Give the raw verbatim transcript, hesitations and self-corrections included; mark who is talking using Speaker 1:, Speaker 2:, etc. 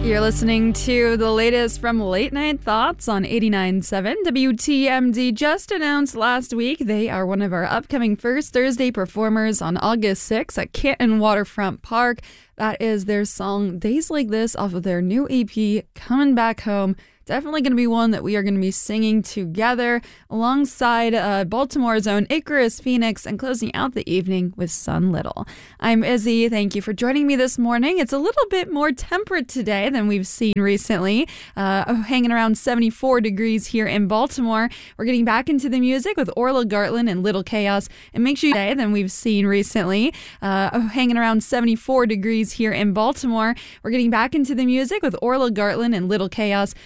Speaker 1: You're listening to the latest from Late Night Thoughts on eighty-nine point seven W T M D. Just announced last week they are one of our upcoming First Thursday performers on August sixth at Canton Waterfront Park. That is their song Days Like This off of their new E P, Coming Back Home. Definitely going to be one that we are going to be singing together alongside uh, Baltimore's own Icarus Phoenix and closing out the evening with Sun Little. I'm Izzy. Thank you for joining me this morning. It's a little bit more temperate today than we've seen recently, uh, hanging around seventy-four degrees here in Baltimore. We're getting back into the music with Orla Gartland and Little Chaos. And make sure you today than we've seen recently, uh, hanging around seventy-four degrees here in Baltimore. We're getting back into the music with Orla Gartland and Little Chaos.